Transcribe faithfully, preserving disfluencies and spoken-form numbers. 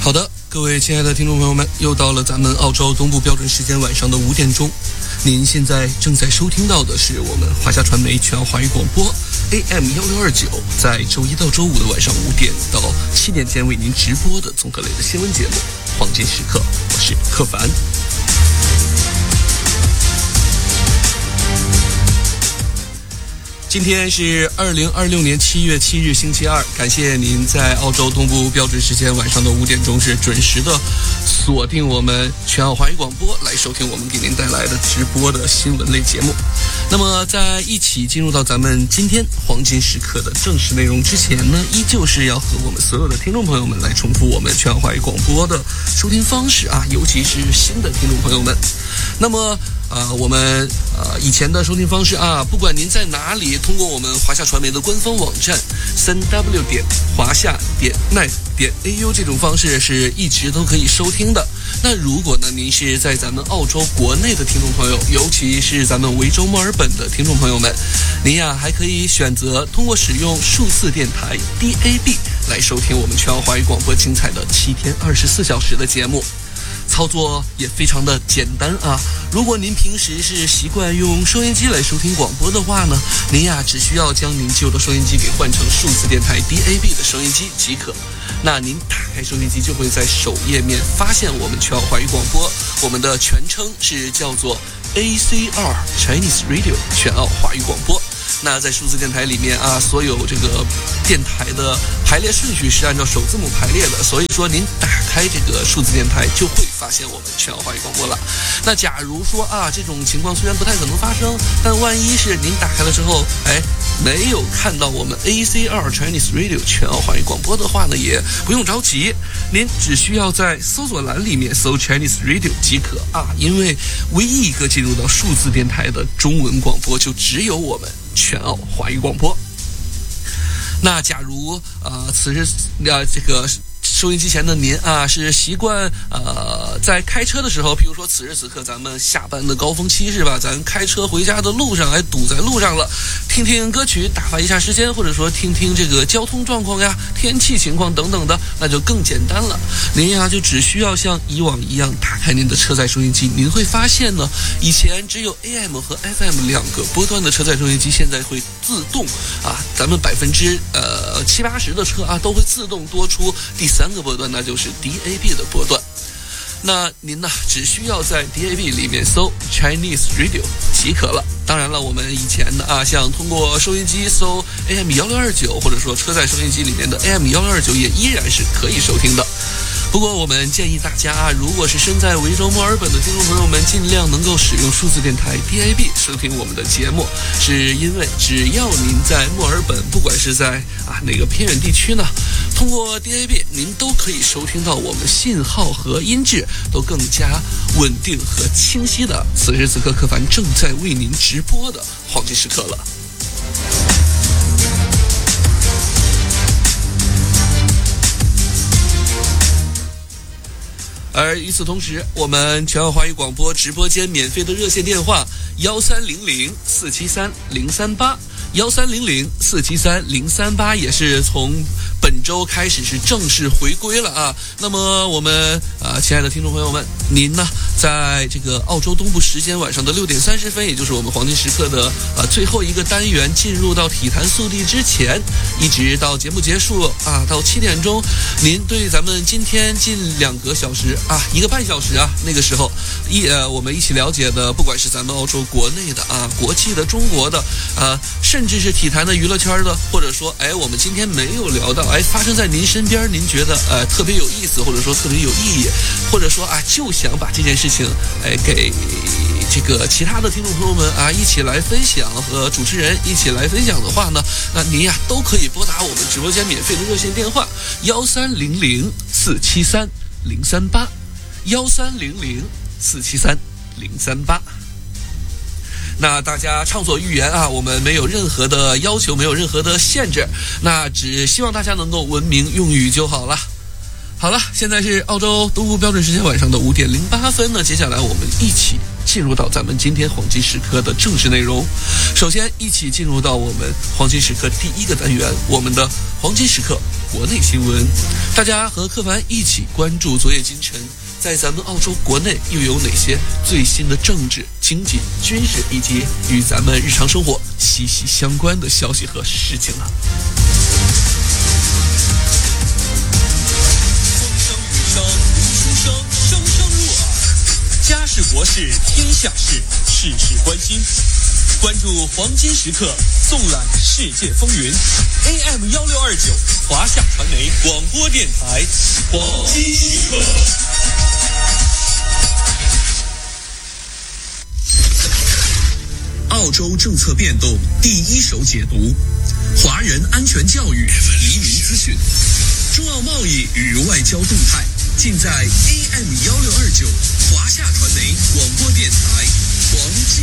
好的，各位亲爱的听众朋友们，又到了咱们澳洲东部标准时间晚上的五点钟。您现在正在收听到的是我们华夏传媒全澳华语广播 A M 一六二九，在周一到周五的晚上五点到七点间为您直播的综合类的新闻节目《黄金时刻》，我是柯凡。今天是二零二六年七月七日星期二，感谢您在澳洲东部标准时间晚上的五点钟是准时的锁定我们全澳华语广播来收听我们给您带来的直播的新闻类节目。那么在一起进入到咱们今天黄金时刻的正式内容之前呢，依旧是要和我们所有的听众朋友们来重复我们全澳华语广播的收听方式啊，尤其是新的听众朋友们。那么呃，我们呃以前的收听方式啊，不管您在哪里，通过我们华夏传媒的官方网站三 w 点华夏点 net 点 a u 这种方式是一直都可以收听的。那如果呢您是在咱们澳洲国内的听众朋友，尤其是咱们维州墨尔本的听众朋友们，您呀还可以选择通过使用数字电台 D A B 来收听我们全澳华语广播精彩的七天二十四小时的节目。操作也非常的简单啊！如果您平时是习惯用收音机来收听广播的话呢，您呀只需要将您旧的收音机给换成数字电台 D A B 的收音机即可。那您打开收音机就会在首页面发现我们全澳华语广播，我们的全称是叫做 A C R Chinese Radio 全澳华语广播。那在数字电台里面啊，所有这个电台的排列顺序是按照首字母排列的，所以说您打开这个数字电台就会发现我们全澳华语广播了。那假如说啊，这种情况虽然不太可能发生，但万一是您打开了之后，哎，没有看到我们 A C R Chinese Radio 全澳华语广播的话呢，也不用着急，您只需要在搜索栏里面搜 Chinese Radio 即可啊，因为唯一一个进入到数字电台的中文广播就只有我们全澳华语广播。那假如呃此时呃这个收音机前的您啊，是习惯呃在开车的时候，譬如说此时此刻咱们下班的高峰期是吧，咱开车回家的路上还堵在路上了，听听歌曲打发一下时间，或者说听听这个交通状况呀、天气情况等等的，那就更简单了。您呀就只需要像以往一样打开您的车载收音机，您会发现呢，以前只有 A M 和 F M 两个波段的车载收音机，现在会自动啊，咱们百分之呃七八十的车啊都会自动多出第三个波段，那就是 D A B 的波段。那您呢只需要在 D A B 里面搜 Chinese Radio 即可了。当然了，我们以前的啊，像通过收音机搜 A M 一六二九，或者说车载收音机里面的 A M 一六二九也依然是可以收听的。不过我们建议大家啊，如果是身在维州墨尔本的听众朋友们，尽量能够使用数字电台 D A B 收听我们的节目，是因为只要您在墨尔本，不管是在啊哪个偏远地区呢，通过 D A B 您都可以收听到我们信号和音质都更加稳定和清晰的此时此刻柯凡正在为您直播的黄金时刻了。而与此同时，我们全澳华语广播直播间免费的热线电话幺三零零四七三零三八幺三零零四七三零三八也是从本周开始是正式回归了啊。那么我们啊，亲爱的听众朋友们，您呢在这个澳洲东部时间晚上的六点三十分，也就是我们黄金时刻的啊最后一个单元进入到体坛速递之前，一直到节目结束啊，到七点钟，您对咱们今天近两个小时啊，一个半小时啊，那个时候一呃我们一起了解的，不管是咱们澳洲国内的啊、国际的、中国的啊，甚至是体坛的、娱乐圈的，或者说哎我们今天没有聊到哎发生在您身边，您觉得呃特别有意思，或者说特别有意义，或者说啊就想把这件事情哎给这个其他的听众朋友们啊一起来分享，和主持人一起来分享的话呢，那您呀都可以拨打我们直播间免费的热线电话幺三零零四七三零三八幺三零零四七三零三八。那大家畅所欲言啊，我们没有任何的要求，没有任何的限制，那只希望大家能够文明用语就好了。好了，现在是澳洲东部标准时间晚上的五点零八分呢。接下来我们一起进入到咱们今天黄金时刻的正式内容。首先，一起进入到我们黄金时刻第一个单元，我们的黄金时刻国内新闻。大家和柯凡一起关注昨夜今晨，在咱们澳洲国内又有哪些最新的政治、经济、军事以及与咱们日常生活息息相关的消息和事情呢？ 风声雨声读书声，声声入耳。家事国事天下事，事事关心。关注黄金时刻，纵览世界风云。A M 幺六二九，华夏传媒广播电台，黄金时刻。 澳洲政策变动第一手解读，华人安全教育移民资讯，中澳贸易与外交动态，尽在 A M 幺六二九华夏传媒广播电台黄金。